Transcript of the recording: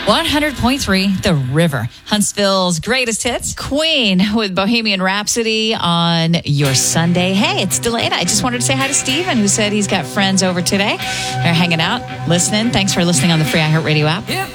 100.3 The River. Huntsville's greatest hits. Queen with Bohemian Rhapsody on your Sunday. Hey, it's Delana. I just wanted to say hi to Steven, who said he's got friends over today. They're hanging out, listening. Thanks for listening on the free iHeartRadio app.